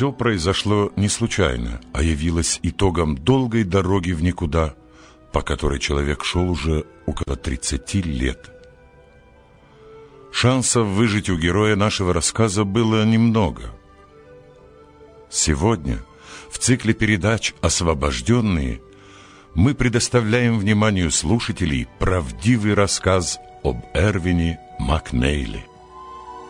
все произошло не случайно, а явилось итогом долгой дороги в никуда, по которой человек шел уже около 30 лет. Шансов выжить у героя нашего рассказа было немного. Сегодня в цикле передач «Освобожденные» мы предоставляем вниманию слушателей правдивый рассказ об Эрвине Макнейле.